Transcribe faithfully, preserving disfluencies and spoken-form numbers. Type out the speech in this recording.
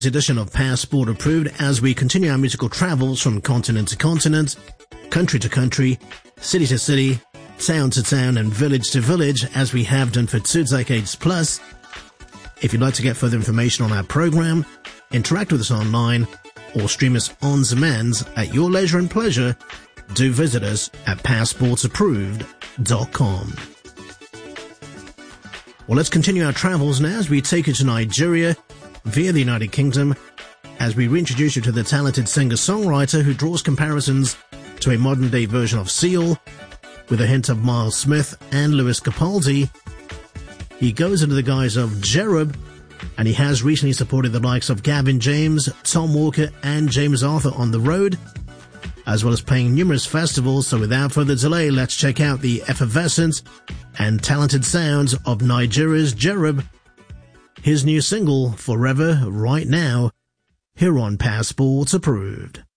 edition of Passport Approved as we continue our musical travels from continent to continent, country to country, city to city, town to town and village to village as we have done for two decades plus. If you'd like to get further information on our program, interact with us online or stream us on demand at your leisure and pleasure, do visit us at passports approved dot com. Well, let's continue our travels now as we take you to Nigeria via the United Kingdom as we reintroduce you to the talented singer-songwriter who draws comparisons to a modern-day version of Seal with a hint of Miles Smith and Lewis Capaldi. He goes under the guise of Cherub, and he has recently supported the likes of Gavin James, Tom Walker and James Arthur on the road, as well as playing numerous festivals. So without further delay, let's check out the effervescent and talented sounds of Nigeria's Cherub. His new single, Forever, right now, here on Passports Approved.